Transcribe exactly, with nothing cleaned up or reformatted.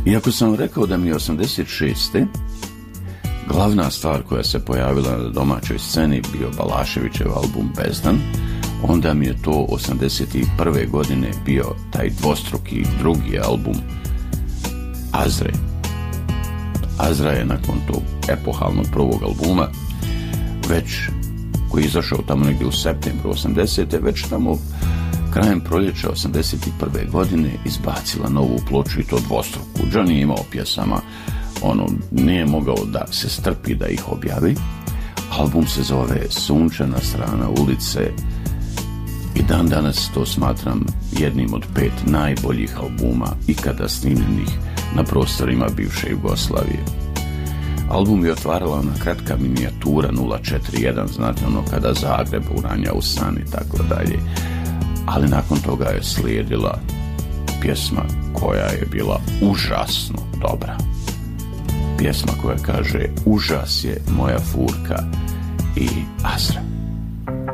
Iako sam rekao da mi je osamdeset šeste glavna stvar koja se pojavila na domaćoj sceni bio Balaševićev album Bezdan, onda mi je to osamdeset prve godine bio taj dvostruki drugi album Azre. Azra je nakon tog epohalnog prvog albuma, već koji je izašao tamo negdje u septembru osamdesete, već tamo krajem proljeća osamdeset prve godine izbacila novu ploču i to dvostruku. John je imao pjesama, ono, nije mogao da se strpi da ih objavi. Album se zove Sunčana strana ulice i dan danas to smatram jednim od pet najboljih albuma ikada snimljenih na prostorima bivše Jugoslavije. Album je otvarala ona kratka minijatura nula četiri jedan, znate ono kada Zagreb uranja u san i tako dalje. Ali nakon toga je slijedila pjesma koja je bila užasno dobra. Pjesma koja kaže užas je moja furka i Azra.